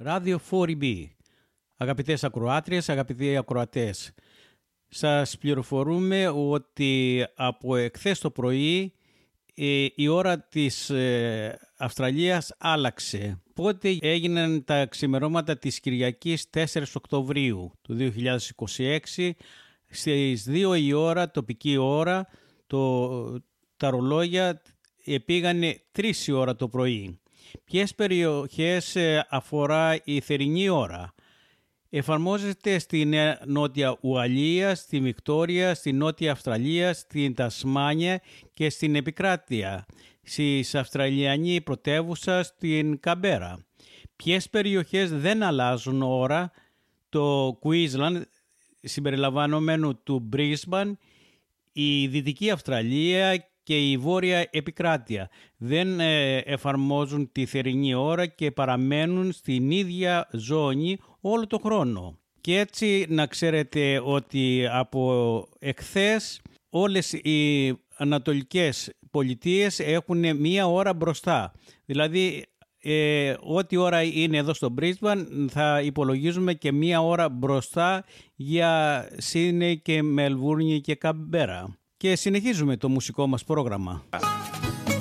Ράδιο 4B. Αγαπητές ακροάτριες, αγαπητοί ακροατές, σας πληροφορούμε ότι από εχθές το πρωί η ώρα της Αυστραλίας άλλαξε. Πότε έγιναν τα ξημερώματα της Κυριακής 4 Οκτωβρίου του 2026 στις 2 η ώρα, τοπική ώρα, τα ρολόγια πήγανε 3 η ώρα το πρωί. Ποιες περιοχές αφορά η θερινή ώρα? Εφαρμόζεται στη Νότια Ουαλία, στη Βικτόρια, στη Νότια Αυστραλία, στην Τασμάνια και στην Επικράτεια, στη Αυστραλιανή πρωτεύουσα στην Καμπέρα. Ποιες περιοχές δεν αλλάζουν ώρα? Το Queensland, συμπεριλαμβανομένου του Brisbane, η Δυτική Αυστραλία και η Βόρεια Επικράτεια δεν εφαρμόζουν τη θερινή ώρα και παραμένουν στην ίδια ζώνη όλο το χρόνο. Και έτσι να ξέρετε ότι από εχθές όλες οι ανατολικές πολιτείες έχουν μία ώρα μπροστά. Δηλαδή ό,τι ώρα είναι εδώ στο Brisbane θα υπολογίζουμε και μία ώρα μπροστά για Σίδνεϊ και Μελβούρνη και Καμπέρα. Και συνεχίζουμε το μουσικό μας πρόγραμμα.